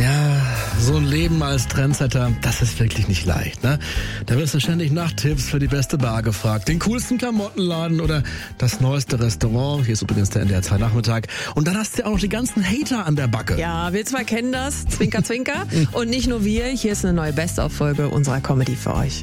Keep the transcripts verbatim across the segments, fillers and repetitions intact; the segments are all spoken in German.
Ja, so ein Leben als Trendsetter, das ist wirklich nicht leicht, ne? Da wirst du ständig nach Tipps für die beste Bar gefragt, den coolsten Klamottenladen oder das neueste Restaurant. Hier ist übrigens der N D R zwei Nachmittag. Und dann hast du ja auch noch die ganzen Hater an der Backe. Ja, wir zwei kennen das, Zwinker, Zwinker. Und nicht nur wir, hier ist eine neue Best-of-Folge unserer Comedy für euch.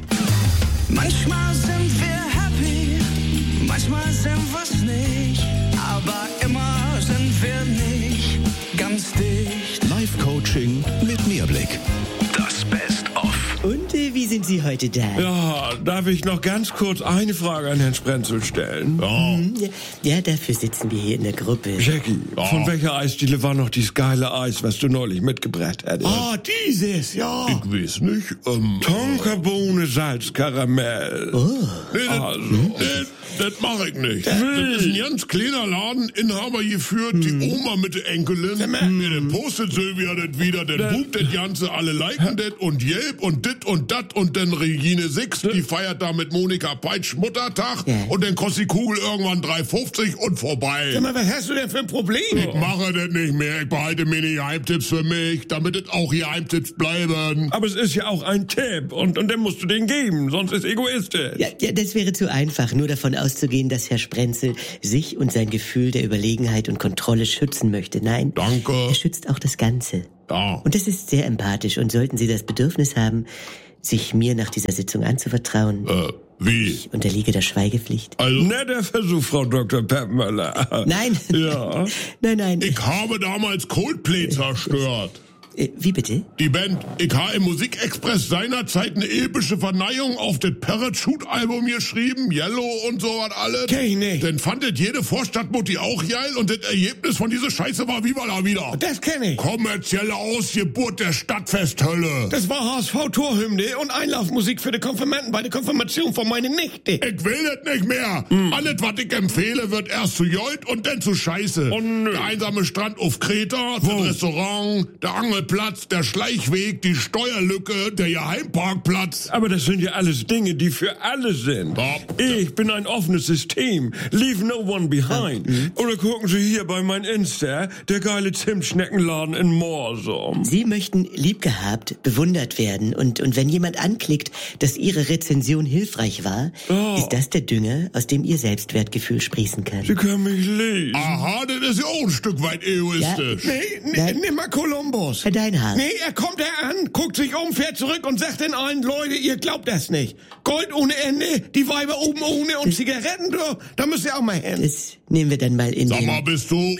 Manchmal sind wir happy, manchmal sind wir's nicht, aber immer sind wir nicht ganz dicht. Live-Coaching mit Mehrblick. Das Best-of. Und äh, wie sind Sie heute da? Ja, darf ich noch ganz kurz eine Frage an Herrn Sprenzel stellen? Ja. Hm, ja, dafür sitzen wir hier in der Gruppe. Jackie, ja. Von welcher Eisdiele war noch dieses geile Eis, was du neulich mitgebracht hattest? Ah, dieses, ja. Ich weiß nicht. Ähm, Tonkabohne Salzkaramell. Oh. Nee, das, also, nee, das mache ich nicht. Das ist ein ganz kleiner Laden, Inhaber geführt, hm. die Oma mit der Enkelin. Hm. Nee, dann postet Silvia das wieder, dann bucht das Ganze, alle liken das und Yelp und dit und dat und dann Regine Six, die feiert da mit Monika Peitsch Muttertag ja. und dann kostet die Kugel irgendwann drei fünfzig und vorbei. Sag mal, was hast du denn für ein Problem? Ich mache das nicht mehr, ich behalte mir die Geheimtipps für mich, damit es auch Geheimtipps bleiben. Aber es ist ja auch ein Tipp und, und dann musst du den geben, sonst ist egoistisch. Ja, ja, das wäre zu einfach, nur davon auszugehen, dass Herr Sprenzel sich und sein Gefühl der Überlegenheit und Kontrolle schützen möchte. Nein, danke. Er schützt auch das Ganze. Ja. Und das ist sehr empathisch. Und sollten Sie das Bedürfnis haben, sich mir nach dieser Sitzung anzuvertrauen, äh, wie? Ich unterliege der Schweigepflicht. Also, netter Versuch, Frau Doktor Peppmöller. Nein. Ja. Nein, nein. Ich habe damals Coldplay zerstört. Äh, wie bitte? Die Band. Ich habe im Musikexpress seinerzeit eine epische Verneihung auf das Parachute-Album geschrieben, Yellow und so was alles. Kenn ich nicht. Dann fandet jede Vorstadtmutti auch geil und das Ergebnis von dieser Scheiße war Viva la Vida. Das kenne ich. Kommerzielle Ausgeburt der Stadtfesthölle. Das war H S V-Torhymne und Einlaufmusik für die Konfirmanden bei der Konfirmation von meiner Nichte. Ich will das nicht mehr. Hm. Alles, was ich empfehle, wird erst zu Jolt und dann zu Scheiße. Und der einsame Strand auf Kreta, das Restaurant, der Angel Platz, der Schleichweg, die Steuerlücke, der Geheimparkplatz. Aber das sind ja alles Dinge, die für alle sind. Ja. Ich bin ein offenes System. Leave no one behind. Mhm. Oder gucken Sie hier bei mein Insta, der geile Zimtschneckenladen in Morsum. Sie möchten liebgehabt, bewundert werden. Und, und wenn jemand anklickt, dass Ihre Rezension hilfreich war, oh. ist das der Dünger, aus dem Ihr Selbstwertgefühl sprießen kann. Sie können mich lesen. Aha, das ist ja auch ein Stück weit egoistisch. Ja. Nee, nee, nimm mal Kolumbus. Deinhard. Nee, er kommt da an, guckt sich um, fährt zurück und sagt den allen, Leute, ihr glaubt das nicht. Gold ohne Ende, die Weiber oben ohne und das, Zigaretten, du, da müsst ihr auch mal hin. Das nehmen wir dann mal in Sag den... mal, bist du...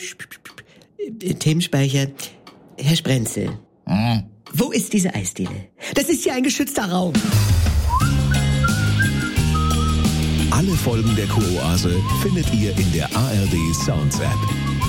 Themenspeicher. Herr Sprenzel. Hm? Wo ist diese Eisdiele? Das ist ja ein geschützter Raum. Alle Folgen der Kuroase findet ihr in der A R D Sounds App.